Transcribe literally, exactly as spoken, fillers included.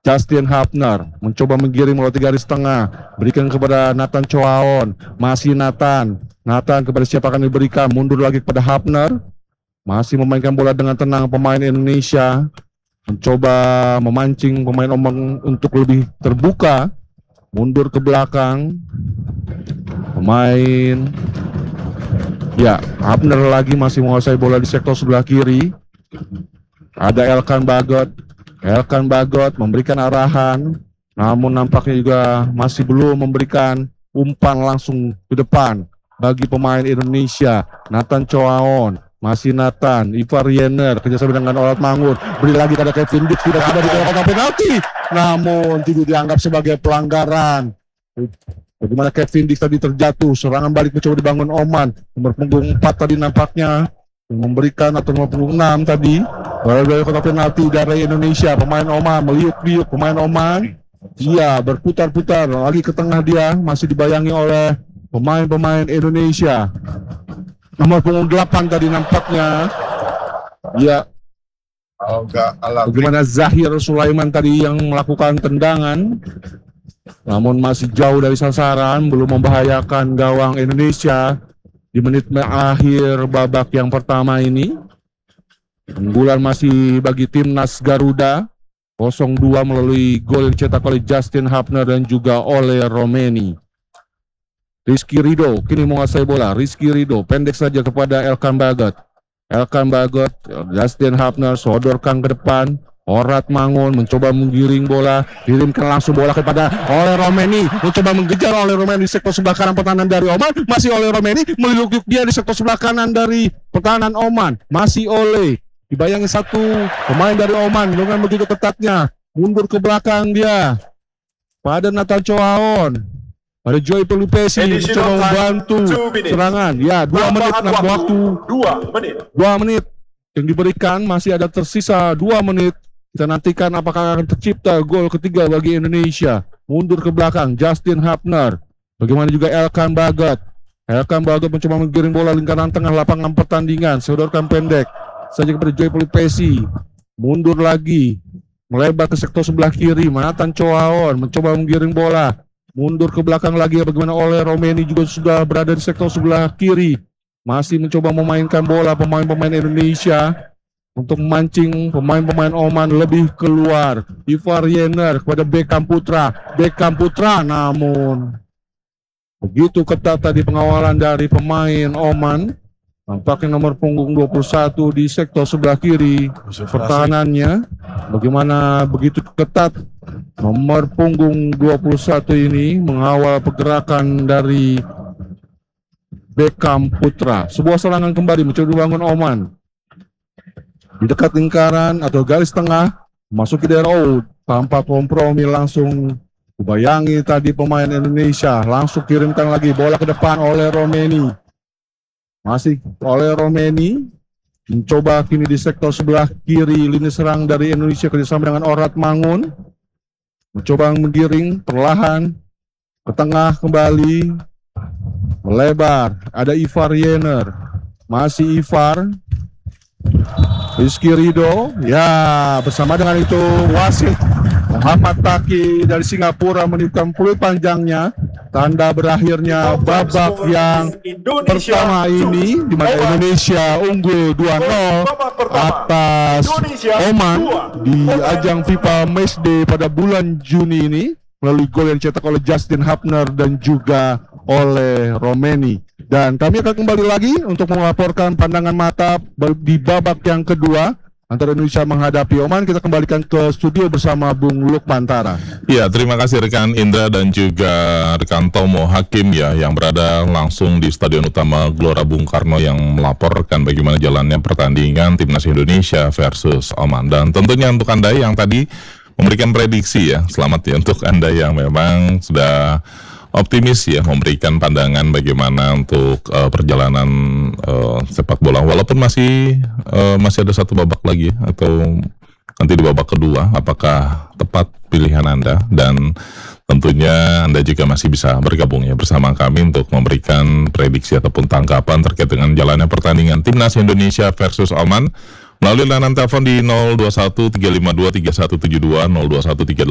Justin Hapner mencoba menggiring melalui garis tengah, berikan kepada Nathan Choaon, masih Nathan, Nathan kepada siapa akan diberikan, mundur lagi kepada Hapner, masih memainkan bola dengan tenang pemain Indonesia, mencoba memancing pemain Oman untuk lebih terbuka, mundur ke belakang, pemain, ya Hapner lagi masih menguasai bola di sektor sebelah kiri, ada Elkan Bagot. Elkan Bagot memberikan arahan, namun nampaknya juga masih belum memberikan umpan langsung ke depan bagi pemain Indonesia. Nathan Choaon, masih Nathan, Ivar Yener kerjasama dengan Orat Mangun, beri lagi pada Kevin Dix, tidak tidak di kotak penalti, namun tidak dianggap sebagai pelanggaran. Bagaimana Kevin Dix tadi terjatuh, serangan balik mencoba dibangun Oman, nomor punggung empat tadi nampaknya memberikan, atau nomor punggung enam tadi, dari kotak penalti dari Indonesia. Pemain Oman meliuk-liuk, pemain Oman, iya berputar-putar lagi ke tengah, dia masih dibayangi oleh pemain-pemain Indonesia. Nomor punggung delapan tadi nampaknya, ya bagaimana Zahir Sulaiman tadi yang melakukan tendangan, namun masih jauh dari sasaran, belum membahayakan gawang Indonesia di menit akhir babak yang pertama ini. Unggulan masih bagi timnas Garuda nol dua melalui gol yang dicetak oleh Justin Hapner dan juga oleh Romeni. Rizky Ridho kini menguasai bola. Rizky Ridho pendek saja kepada Elkan Bagot. Elkan Bagot, Justin Hapner sodorkan ke depan. Orat Mangun mencoba menggiring bola, kirimkan langsung bola kepada oleh Romeni, mencoba mengejar oleh Romeni di sektor sebelah kanan pertahanan dari Oman, masih oleh Romeni, meliluk dia di sektor sebelah kanan dari pertahanan Oman, masih oleh, dibayangi satu pemain dari Oman dengan begitu ketatnya, mundur ke belakang dia pada Nathan Choaon, pada Joy Pelupesi mencoba membantu serangan, ya dua menit waktu, waktu dua menit dua menit yang diberikan, masih ada tersisa dua menit. Kita nantikan apakah akan tercipta gol ketiga bagi Indonesia. Mundur ke belakang Justin Hapner, bagaimana juga Elkan Bagot. Elkan Bagot mencoba menggiring bola lingkaran tengah lapangan pertandingan, sodorkan pendek saja kepada Joy Pelupesi, mundur lagi melebar ke sektor sebelah kiri. Nathan Choaon mencoba menggiring bola, mundur ke belakang lagi, bagaimana oleh Romeni juga sudah berada di sektor sebelah kiri, masih mencoba memainkan bola pemain-pemain Indonesia untuk memancing pemain-pemain Oman lebih keluar. Ivar Yener kepada Beckham Putra, Beckham Putra, namun begitu ketat tadi pengawalan dari pemain Oman. Nampaknya nomor punggung dua puluh satu di sektor sebelah kiri pertahanannya, bagaimana begitu ketat nomor punggung dua puluh satu ini mengawal pergerakan dari Beckham Putra. Sebuah serangan kembali mencoba dibangun Oman di dekat lingkaran atau garis tengah, masuk ke daerah out tanpa kompromi, langsung dibayangi tadi pemain Indonesia, langsung kirimkan lagi bola ke depan oleh Romeni, masih oleh Romeni, mencoba kini di sektor sebelah kiri lini serang dari Indonesia kerjasama dengan Orat Mangun, mencoba menggiring perlahan ke tengah kembali, melebar, ada Ivar Yener, masih Ivar, Rizky Ridho, ya bersama dengan itu wasit Muhammad Taki dari Singapura menitipkan peluit panjangnya, tanda berakhirnya babak yang pertama ini, di mana Indonesia unggul dua nol atas Oman di ajang FIFA Matchday pada bulan Juni ini melalui gol yang dicetak oleh Justin Hapner dan juga oleh Romeni. Dan kami akan kembali lagi untuk melaporkan pandangan mata di babak yang kedua antara Indonesia menghadapi Oman. Kita kembalikan ke studio bersama Bung Lukman Tara. Ya, terima kasih rekan Indra dan juga rekan Tomo Hakim ya, yang berada langsung di Stadion Utama Gelora Bung Karno yang melaporkan bagaimana jalannya pertandingan Timnas Indonesia versus Oman. Dan tentunya untuk Anda yang tadi memberikan prediksi ya, selamat ya untuk Anda yang memang sudah optimis ya, memberikan pandangan bagaimana untuk uh, perjalanan uh, sepak bola, walaupun masih uh, masih ada satu babak lagi atau nanti di babak kedua, apakah tepat pilihan Anda? Dan tentunya Anda juga masih bisa bergabung ya bersama kami untuk memberikan prediksi ataupun tanggapan terkait dengan jalannya pertandingan Timnas Indonesia versus Oman melalui layanan telepon di nol dua satu tiga lima dua tiga satu tujuh dua, nol dua satu tiga